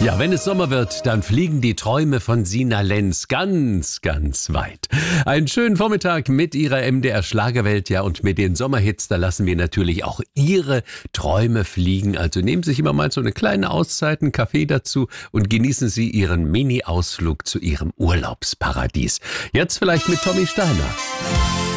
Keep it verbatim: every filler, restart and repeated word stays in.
Ja, wenn es Sommer wird, dann fliegen die Träume von Sina Lenz ganz, ganz weit. Einen schönen Vormittag mit ihrer M D R Schlagerwelt, ja, und mit den Sommerhits, da lassen wir natürlich auch ihre Träume fliegen. Also nehmen Sie sich immer mal so eine kleine Auszeit, einen Kaffee dazu und genießen Sie Ihren Mini-Ausflug zu Ihrem Urlaubsparadies. Jetzt vielleicht mit Tommy Steiner.